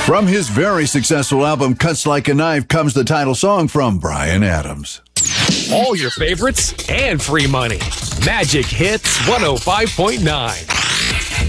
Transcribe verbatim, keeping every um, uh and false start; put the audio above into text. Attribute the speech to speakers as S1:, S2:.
S1: From his very successful album Cuts Like a Knife comes the title song from Bryan Adams.
S2: All your favorites and free money. Magic Hits one oh five point nine.